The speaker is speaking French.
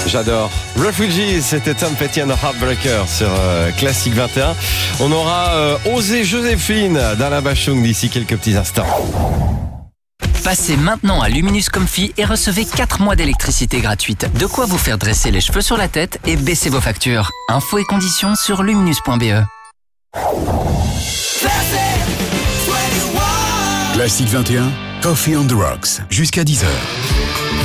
J'adore. Refugees, c'était Tom Petty and the Heartbreakers sur Classic 21. On aura Osé Joséphine d'Alain Bachung d'ici quelques petits instants. Passez maintenant à Luminus Comfy et recevez 4 mois d'électricité gratuite. De quoi vous faire dresser les cheveux sur la tête et baisser vos factures. Infos et conditions sur luminus.be. Classic 21, Coffee on the Rocks, jusqu'à 10h.